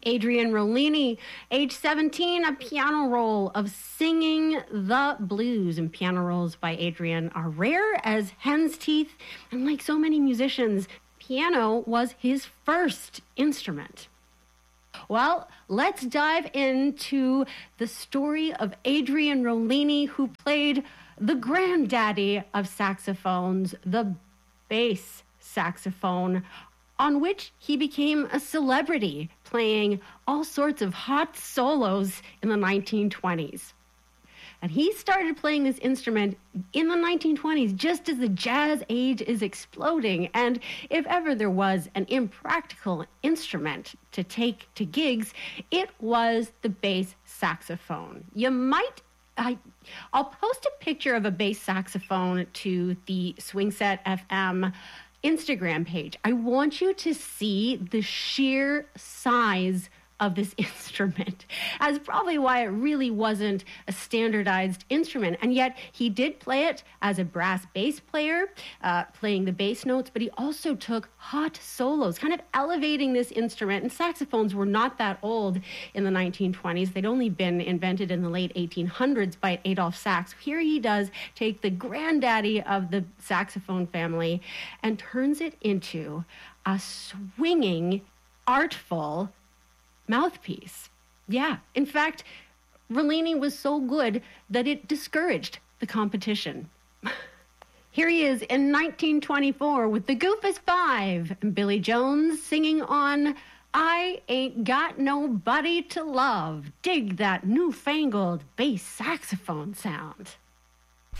Adrian Rollini, age 17, a piano roll of singing the blues. And piano rolls by Adrian are rare as hen's teeth. And like so many musicians, piano was his first instrument. Well, let's dive into the story of Adrian Rollini, who played the granddaddy of saxophones, the bass saxophone, on which he became a celebrity, playing all sorts of hot solos in the 1920s. And he started playing this instrument in the 1920s, just as the jazz age is exploding. And if ever there was an impractical instrument to take to gigs, it was the bass saxophone. I'll post a picture of a bass saxophone to the Swing Set FM Instagram page. I want you to see the sheer size of this instrument. That's probably why it really wasn't a standardized instrument. And yet he did play it as a brass bass player, playing the bass notes, but he also took hot solos, kind of elevating this instrument. And saxophones were not that old in the 1920s. They'd only been invented in the late 1800s by Adolphe Sax. Here he does take the granddaddy of the saxophone family and turns it into a swinging, artful mouthpiece. Yeah, in fact, Rollini was so good that it discouraged the competition. Here he is in 1924 with the Goofus Five and Billy Jones singing on I Ain't Got Nobody to Love. Dig that newfangled bass saxophone sound.